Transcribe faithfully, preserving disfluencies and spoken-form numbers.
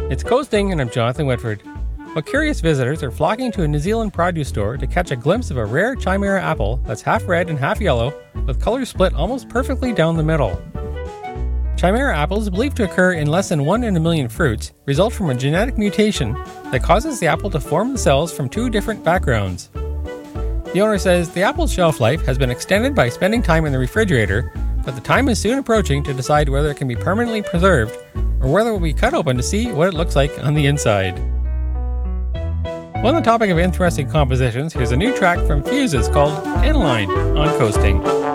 It's Coasting, and I'm Jonathan Whitford. Well, curious visitors are flocking to a New Zealand produce store to catch a glimpse of a rare Chimera apple that's half red and half yellow, with colors split almost perfectly down the middle. Chimera apples, believed to occur in less than one in a million fruits, result from a genetic mutation that causes the apple to form the cells from two different backgrounds. The owner says the apple's shelf life has been extended by spending time in the refrigerator, but the time is soon approaching to decide whether it can be permanently preserved or whether it will be cut open to see what it looks like on the inside. On the topic of interesting compositions, here's a new track from Fuses called Aniline on Coasting.